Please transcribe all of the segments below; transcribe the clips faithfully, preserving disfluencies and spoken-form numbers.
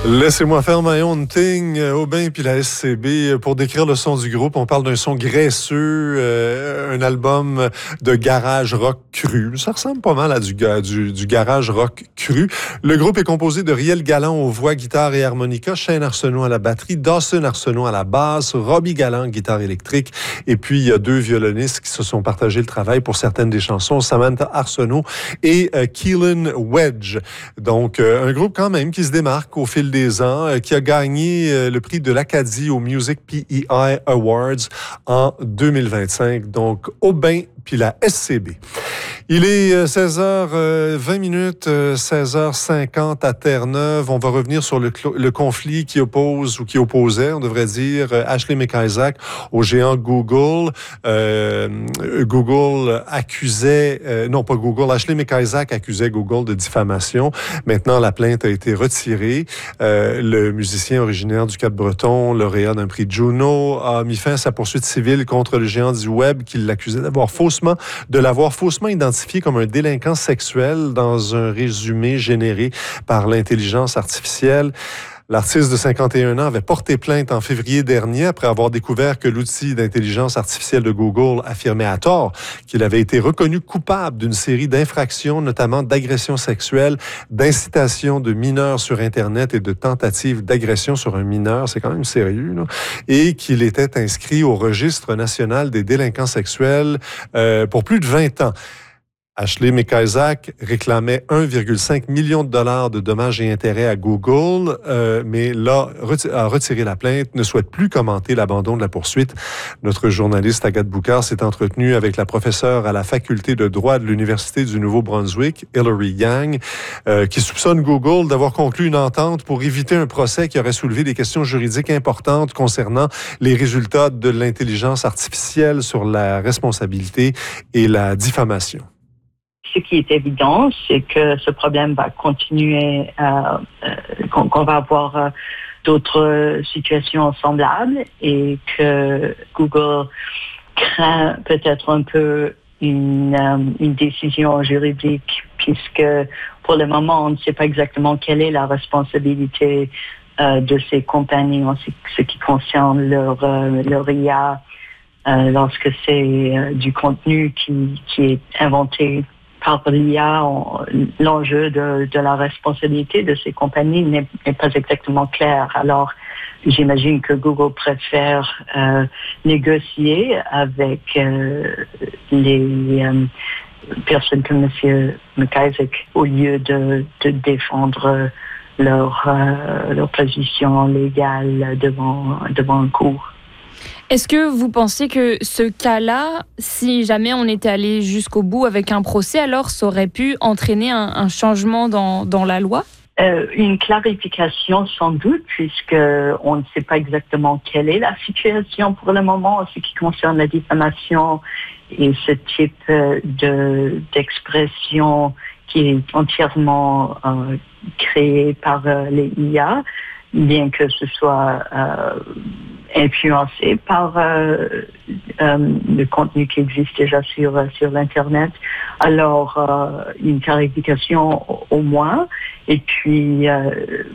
Laissez-moi faire my own thing, Aubin puis la S C B. Pour décrire le son du groupe, on parle d'un son graisseux, euh, un album de garage rock cru. Ça ressemble pas mal à du, du, du garage rock cru. Le groupe est composé de Riel Galland aux voix, guitare et harmonica, Shane Arsenault à la batterie, Dawson Arsenault à la basse, Robbie Galland, guitare électrique, et puis il y a deux violonistes qui se sont partagés le travail pour certaines des chansons, Samantha Arsenault et euh, Keelan Wedge. Donc, euh, un groupe quand même qui se démarque au fil des ans, euh, qui a gagné euh, le prix de l'Acadie au Music P E I Awards en deux mille vingt-cinq. Donc, Aubin puis la S C B. Il est seize heures vingt minutes, seize heures cinquante à Terre-Neuve. On va revenir sur le, le conflit qui oppose ou qui opposait, on devrait dire, Ashley McIsaac au géant Google. Euh, Google accusait, euh, non pas Google, Ashley McIsaac accusait Google de diffamation. Maintenant, la plainte a été retirée. Euh, le musicien originaire du Cap-Breton, lauréat d'un prix Juno, a mis fin à sa poursuite civile contre le géant du web qui l'accusait d'avoir faussement, de l'avoir faussement identifié comme un délinquant sexuel dans un résumé généré par l'intelligence artificielle. L'artiste de cinquante et un ans avait porté plainte en février dernier après avoir découvert que l'outil d'intelligence artificielle de Google affirmait à tort qu'il avait été reconnu coupable d'une série d'infractions, notamment d'agression sexuelle, d'incitation de mineurs sur Internet et de tentatives d'agression sur un mineur. C'est quand même sérieux, là. Et qu'il était inscrit au registre national des délinquants sexuels euh, pour plus de vingt ans. Ashley McIsaac réclamait un virgule cinq million de dollars de dommages et intérêts à Google, euh, mais là, a retiré la plainte, ne souhaite plus commenter l'abandon de la poursuite. Notre journaliste Agathe Boucard s'est entretenue avec la professeure à la faculté de droit de l'Université du Nouveau-Brunswick, Hilary Yang, euh, qui soupçonne Google d'avoir conclu une entente pour éviter un procès qui aurait soulevé des questions juridiques importantes concernant les résultats de l'intelligence artificielle sur la responsabilité et la diffamation. Ce qui est évident, c'est que ce problème va continuer, euh, euh, qu'on, qu'on va avoir euh, d'autres situations semblables et que Google craint peut-être un peu une, euh, une décision juridique puisque pour le moment, on ne sait pas exactement quelle est la responsabilité euh, de ces compagnies en ce, ce qui concerne leur, euh, leur I A euh, lorsque c'est euh, du contenu qui, qui est inventé par l'I A. On, l'enjeu de, de la responsabilité de ces compagnies n'est, n'est pas exactement clair. Alors, j'imagine que Google préfère euh, négocier avec euh, les euh, personnes comme M. McIsaac au lieu de, de défendre leur, euh, leur position légale devant, devant un cour. Est-ce que vous pensez que ce cas-là, si jamais on était allé jusqu'au bout avec un procès, alors ça aurait pu entraîner un, un changement dans, dans la loi? Euh, une clarification sans doute, puisque on ne sait pas exactement quelle est la situation pour le moment en ce qui concerne la diffamation et ce type de, d'expression qui est entièrement euh, créée par euh, les I A, bien que ce soit euh, influencé par euh, euh, le contenu qui existe déjà sur, sur l'Internet. Alors, euh, une clarification au, au moins. Et puis, euh,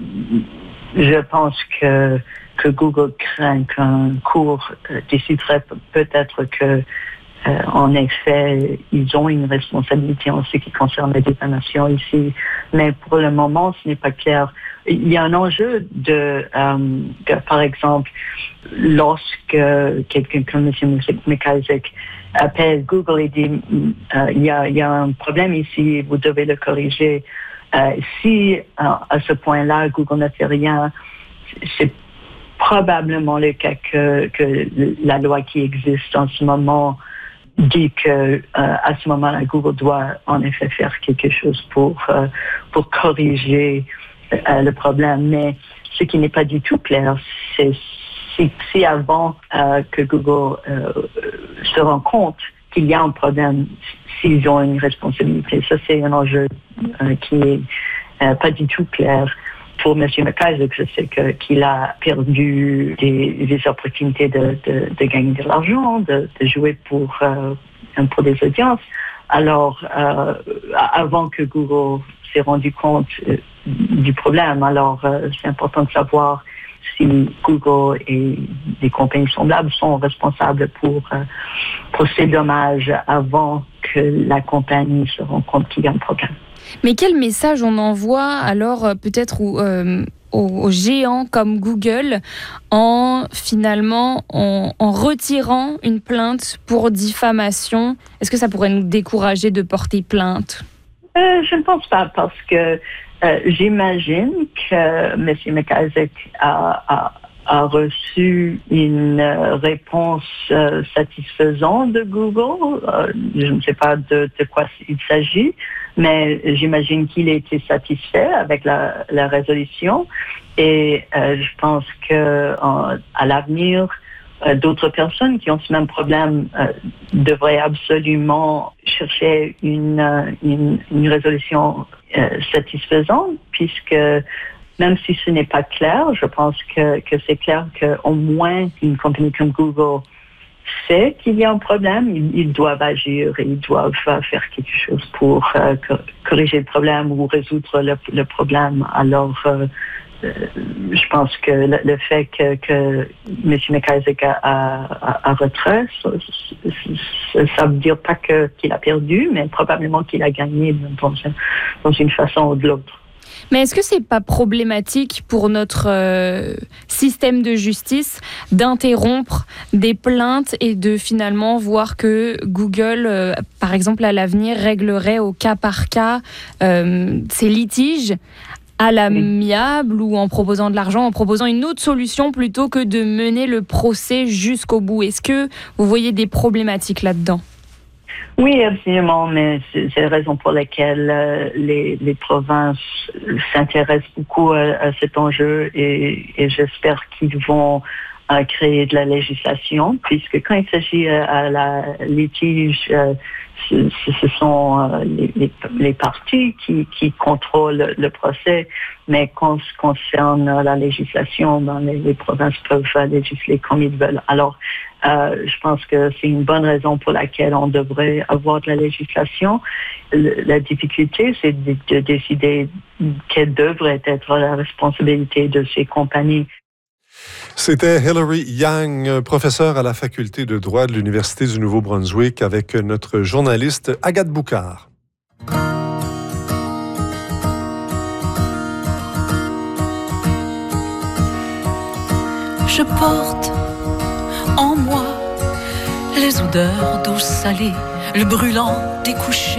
je pense que, que Google craint qu'un cours euh, déciderait peut-être que Euh, en effet, ils ont une responsabilité en ce qui concerne la diffamation ici. Mais pour le moment, ce n'est pas clair. Il y a un enjeu de, euh, de par exemple, lorsque quelqu'un comme M. McIsaac appelle Google et dit euh, il, y a, il y a un problème ici, vous devez le corriger. Euh, si euh, à ce point-là, Google ne fait rien, c'est probablement le cas que, que la loi qui existe en ce moment dit que euh, à ce moment-là, Google doit en effet faire quelque chose pour euh, pour corriger euh, le problème. Mais ce qui n'est pas du tout clair, c'est si, si avant euh, que Google euh, se rend compte qu'il y a un problème, s'ils ont une responsabilité. Ça, c'est un enjeu euh, qui est euh, pas du tout clair. Pour M. McIsaac, je sais que, qu'il a perdu des, des opportunités de, de, de gagner de l'argent, de, de jouer pour, euh, pour des audiences. alors, euh, avant que Google s'est rendu compte euh, du problème, alors euh, c'est important de savoir si Google et des compagnies semblables sont responsables pour, euh, pour ces dommages avant que la compagnie se rende compte qu'il y a un problème. Mais quel message on envoie alors euh, peut-être aux, euh, aux, aux géants comme Google en finalement en, en retirant une plainte pour diffamation? Est-ce que ça pourrait nous décourager de porter plainte? Euh, je ne pense pas parce que euh, j'imagine que M. McIsaac a, a, a reçu une euh, réponse euh, satisfaisante de Google. Euh, je ne sais pas de, de quoi il s'agit, mais j'imagine qu'il a été satisfait avec la, la résolution et euh, je pense que en, à l'avenir, euh, d'autres personnes qui ont ce même problème euh, devraient absolument chercher une, euh, une, une résolution euh, satisfaisante, puisque même si ce n'est pas clair, je pense que, que c'est clair qu'au moins une compagnie comme Google sait qu'il y a un problème, ils, ils doivent agir et ils doivent faire quelque chose pour euh, corriger le problème ou résoudre le, le problème. Alors, euh, euh, je pense que le, le fait que, que M. McIsaac a, a, a retrait, ça, ça veut dire pas que, qu'il a perdu, mais probablement qu'il a gagné dans, dans une façon ou de l'autre. Mais est-ce que c'est pas problématique pour notre euh, système de justice d'interrompre des plaintes et de finalement voir que Google, euh, par exemple à l'avenir, réglerait au cas par cas euh, ces litiges à l'amiable ou en proposant de l'argent, en proposant une autre solution plutôt que de mener le procès jusqu'au bout? Est-ce que vous voyez des problématiques là-dedans? Oui, absolument, mais c'est la raison pour laquelle euh, les, les provinces s'intéressent beaucoup à, à cet enjeu et, et j'espère qu'ils vont euh, créer de la législation, puisque quand il s'agit euh, à la litige, euh, ce, ce sont euh, les, les, les parties qui, qui contrôlent le, le procès, mais quand ce concerne la législation, ben, les, les provinces peuvent législer comme ils veulent. Alors, Euh, je pense que c'est une bonne raison pour laquelle on devrait avoir de la législation. Le, la difficulté, c'est de, de décider quelle devrait être la responsabilité de ces compagnies. C'était Hilary Yang, professeure à la faculté de droit de l'Université du Nouveau-Brunswick, avec notre journaliste Agathe Boucard. Je porte en moi les odeurs d'eau salée, le brûlant des couchers.